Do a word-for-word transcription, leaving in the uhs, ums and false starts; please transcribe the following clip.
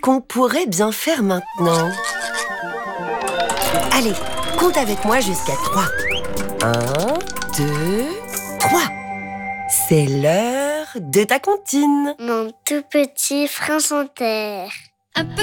qu'on pourrait bien faire maintenant? Allez, compte avec moi jusqu'à trois. Un, deux, trois. C'est l'heure de ta comptine. Mon tout petit prince en terre. Un